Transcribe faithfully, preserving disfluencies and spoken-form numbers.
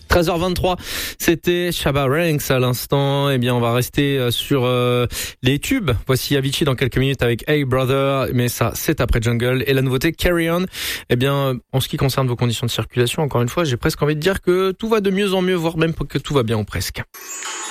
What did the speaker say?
treize heures vingt-trois, c'était Shabba Ranks à l'instant. Eh bien, on va rester sur euh, les tubes. Voici Avicii dans quelques minutes avec Hey Brother, mais ça, c'est après Jungle. Et la nouveauté, Carry On. Eh bien, en ce qui concerne vos conditions de circulation, encore une fois, j'ai presque envie de dire que tout va de mieux en mieux, voire même que tout va bien ou presque.